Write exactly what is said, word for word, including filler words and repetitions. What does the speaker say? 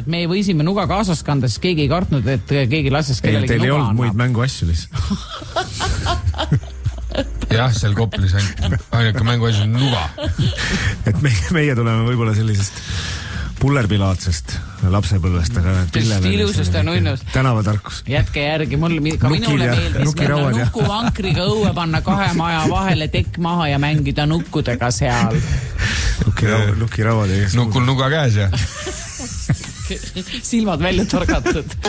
et me võisime nuga kaasas kanda, siis keegi ei kartnud, et keegi lases kellelegi teil nuga ei olnud annab. muid mänguasju lihtsalt. jah, seal Koplis ainuke mänguasju on nuga. et meie, meie tuleme võib-olla sellisest pullerpilaatsest lapsepõlvest, aga ilusust ja nunnust. Tänavatarkus. Jätke järgi, mul ka minule meeldis nukuvankriga õue panna kahe maja vahele, tekk maha ja mängida nukkudega seal. Nukirauad. Nukul nuga käes ja silmad välja torgatud.